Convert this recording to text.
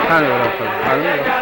看着有点困难，反正